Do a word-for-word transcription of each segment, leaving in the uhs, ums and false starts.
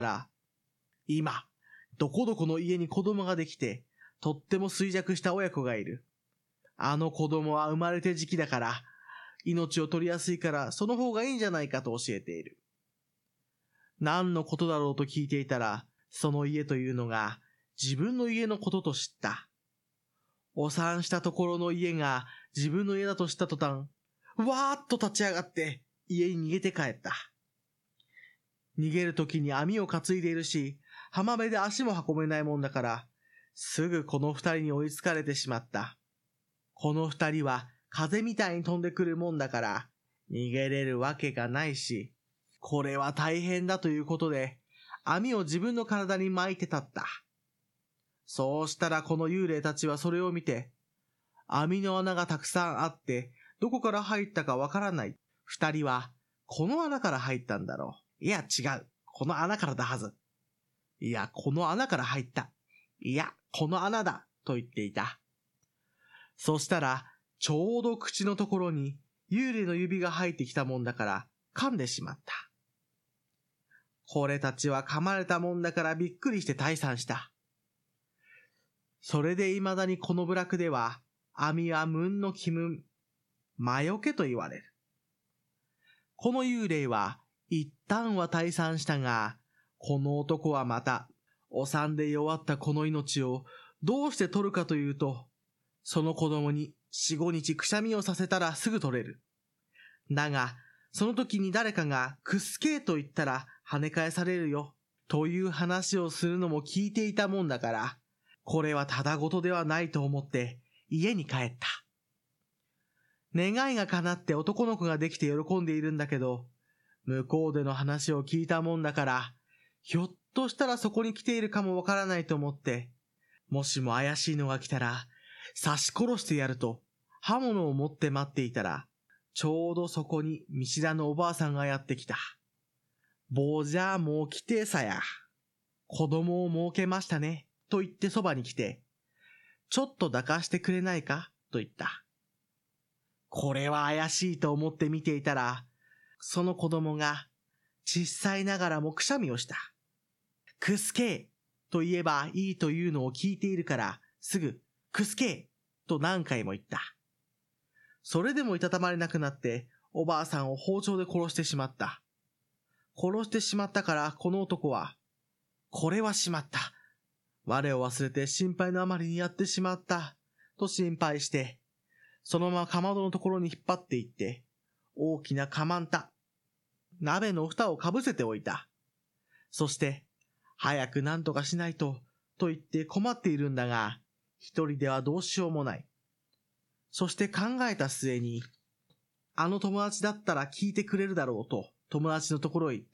ら、今、どこどこの家に子供ができて、とっても衰弱した親子がいる。あの子供は生まれて時期だから、命を取りやすいからその方がいいんじゃないかと教えている。何のことだろうと聞いていたら、その家というのが自分の家のことと知った。お産したところの家が自分の家だと知った途端、わーっと立ち上がって家に逃げて帰った。逃げるときに網を担いでいるし、浜辺で足も運べないもんだから、すぐこの二人に追いつかれてしまった。この二人は風みたいに飛んでくるもんだから、逃げれるわけがないし、これは大変だということで、網を自分の体に巻いて立った。そうしたらこの幽霊たちはそれを見て、網の穴がたくさんあって、どこから入ったかわからない。二人は、この穴から入ったんだろう。いや違う。この穴からだはず。いや、この穴から入った。いや、この穴だ。と言っていた。そしたら、ちょうど口のところに幽霊の指が入ってきたもんだから噛んでしまった。これたちは噛まれたもんだからびっくりして退散した。それで未だにこの部落では網はムンのキムン、魔除けと言われる。この幽霊は一旦は退散したが、この男はまたお産で弱ったこの命をどうして取るかというと、その子供に四五日くしゃみをさせたらすぐ取れる。だが、その時に誰かがくっすけーと言ったら跳ね返されるよ、という話をするのも聞いていたもんだから、これはただごとではないと思って家に帰った。願いが叶って男の子ができて喜んでいるんだけど、向こうでの話を聞いたもんだから、ひょっとしたらそこに来ているかもわからないと思って、もしも怪しいのが来たら、刺し殺してやると刃物を持って待っていたら、ちょうどそこに見知らぬおばあさんがやってきた。坊じゃあもう来てさや。子供を設けましたね。と言ってそばに来て、ちょっと抱かしてくれないかと言った。これは怪しいと思って見ていたら、その子供が小さいながらもくしゃみをした。くすけーと言えばいいというのを聞いているから、すぐくすけーと何回も言った。それでもいたたまれなくなって、おばあさんを包丁で殺してしまった。殺してしまったからこの男は、これはしまった。我を忘れて心配のあまりにやってしまった。と心配して、そのままかまどのところに引っ張っていって、大きなかまんた、鍋の蓋をかぶせておいた。そして、早く何とかしないと、と言って困っているんだが、一人ではどうしようもない。そして考えた末に、あの友達だったら聞いてくれるだろうと友達のところへ行った。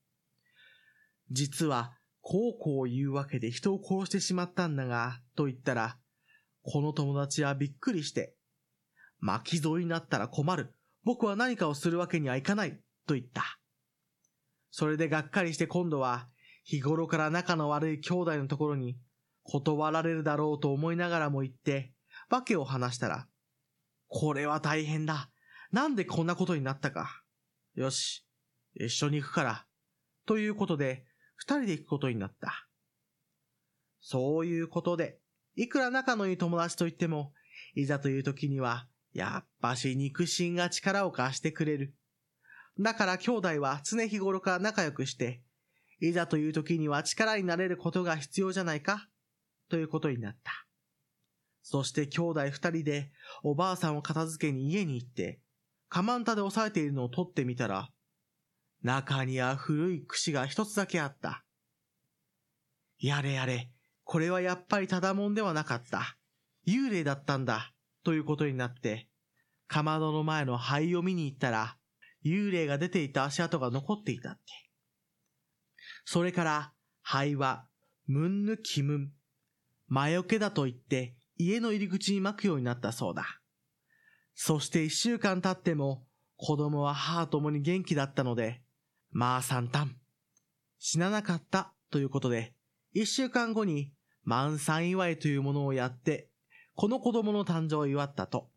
実は、こうこう言うわけで人を殺してしまったんだが、と言ったら、この友達はびっくりして、巻き添えになったら困る。僕は何かをするわけにはいかない、と言った。それでがっかりして今度は、日頃から仲の悪い兄弟のところに、断られるだろうと思いながらも行って、わけを話したら、これは大変だ。なんでこんなことになったか。よし、一緒に行くから。ということで、二人で行くことになった。そういうことで、いくら仲のいい友達といっても、いざという時には、やっぱし肉親が力を貸してくれる。だから兄弟は常日頃から仲良くして、いざという時には力になれることが必要じゃないか、ということになった。そして兄弟二人でおばあさんを片付けに家に行って、かまんたで押さえているのを取ってみたら、中には古い櫛が一つだけあった。やれやれ、これはやっぱりただもんではなかった。幽霊だったんだ、ということになって、かまどの前の灰を見に行ったら、幽霊が出ていた足跡が残っていたって。それから、灰は、ムンヌキムン、魔除けだと言って、家の入り口に巻くようになったそうだ。そして一週間経っても、子供は母ともに元気だったので、まあさんたん、死ななかったということで、一週間後に満産祝いというものをやって、この子供の誕生を祝ったと。